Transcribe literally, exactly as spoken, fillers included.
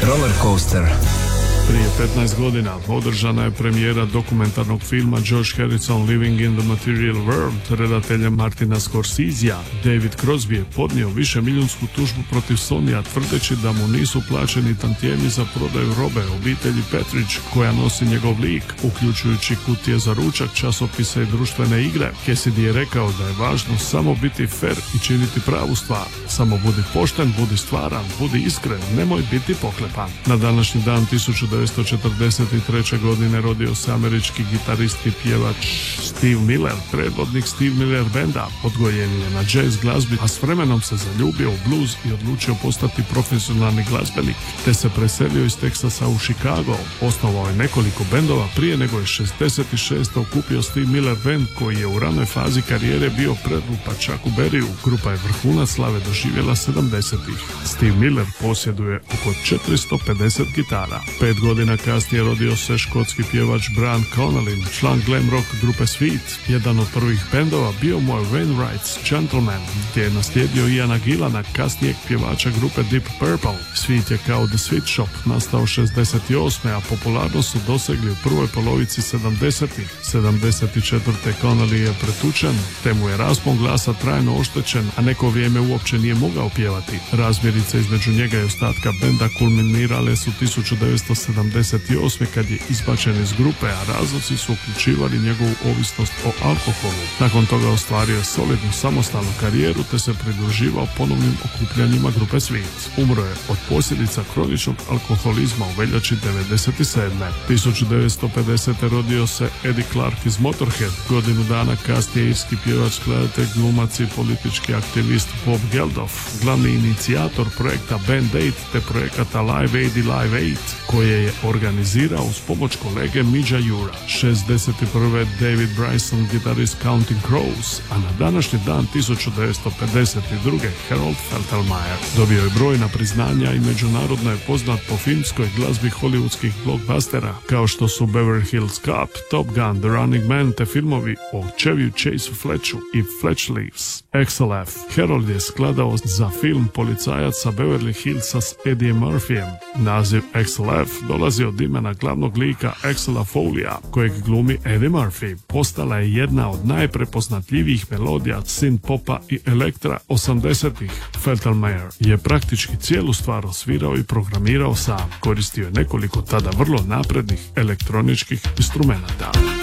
Roller Coaster. Prije petnaest godina održana je premijera dokumentarnog filma George Harrison Living in the Material World redatelja Martina Scorsesea. David Crosby je podnio višemilijunsku tužbu protiv Sonya tvrdeći da mu nisu plaćeni tantijemi za prodaju robe obitelji Petridge koja nosi njegov lik, uključujući kutije za ručak, časopise i društvene igre. Cassidy je rekao da je važno samo biti fair i činiti pravu stvar. Samo budi pošten, budi stvaran, budi iskren, nemoj biti poklepan. Na današnji dan tisuću devetsto četrdeset treće. godine rodio se američki gitarist i pjevač Steve Miller, predvodnik Steve Miller Banda. Odgojen je na jazz glazbi, a s vremenom se zaljubio u blues i odlučio postati profesionalni glazbenik, te se preselio iz Teksasa u Chicago. Osnovao je nekoliko bendova prije nego je šezdeset šeste. okupio Steve Miller Band koji je u ranoj fazi karijere bio predlupa Chucku Berryu. Grupa je vrhunac slave doživjela sedamdesetih. Steve Miller posjeduje oko četiristo pedeset gitara. Pet godina kasnije rodio se škotski pjevač Brian Connelly, član glam rock grupe Sweet. Jedan od prvih bendova bio mu je Wainwright's Gentleman, gdje je naslijedio Iana Gillana, kasnijeg pjevača grupe Deep Purple. Sweet je kao The Sweet Shop nastao šezdeset osme. a popularnost su dosegli u prvoj polovici sedamdesetih. sedamdeset četvrte. Connelly je pretučen, te mu je raspon glasa trajno oštećen, a neko vrijeme uopće nije mogao pjevati. Razmjerice između njega i ostatka benda kulminirale su tisuću devetsto sedamdeset osme. kad je izbačen iz grupe, a razlozi su uključivali njegovu ovisnost o alkoholu. Nakon toga ostvario je solidnu samostalnu karijeru te se pridruživao ponovnim okupljanjima grupe Sweet. Umro je od posljedica kroničnog alkoholizma u veljači devedeset sedme. tisuću devetsto pedesete. rodio se Eddie Clarke iz Motorhead. Godinu dana kasnije irski pjevač, skladatelj, glumac i politički aktivist Bob Geldof, glavni inicijator projekta Band Aid te projekata Live Aid i Live Aid, koje je organizirao uz pomoć kolege Midgea Ura. šezdeset prve. David Bryson, gitarist Counting Crows, a na današnji dan tisuću devetsto pedeset druge. Harold Faltermeyer dobio je brojna priznanja i međunarodno je poznat po filmskoj glazbi hollywoodskih blockbustera kao što su Beverly Hills Cop, Top Gun, The Running Man te filmovi o Chevy Chase Fletchu i Fletch Leaves. Axel F. Harold je skladao za film Policajac sa Beverly Hillsa s Eddie Murphyjem. Naziv Axel F. dolazi od imena glavnog lika Axela Foleyja, kojeg glumi Eddie Murphy. Postala je jedna od najprepoznatljivijih melodija synth-popa i elektra osamdesetih. Faltermeyer je praktički cijelu stvar osvirao i programirao sam. Koristio je nekoliko tada vrlo naprednih elektroničkih instrumenata.